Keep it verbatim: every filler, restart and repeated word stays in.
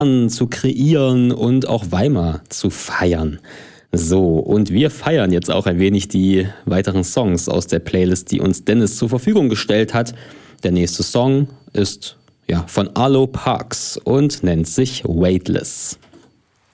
zu kreieren und auch Weimar zu feiern. So, und wir feiern jetzt auch ein wenig die weiteren Songs aus der Playlist, die uns Dennis zur Verfügung gestellt hat. Der nächste Song ist ja von Arlo Parks und nennt sich Weightless.